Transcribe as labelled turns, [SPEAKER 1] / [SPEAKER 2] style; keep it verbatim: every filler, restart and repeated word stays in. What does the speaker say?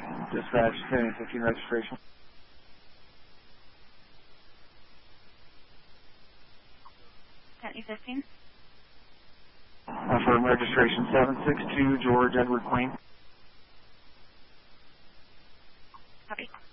[SPEAKER 1] Dispatch ten fifteen registration.
[SPEAKER 2] County fifteen.
[SPEAKER 1] Affirm registration seven six two George Edward Queen.
[SPEAKER 2] Copy.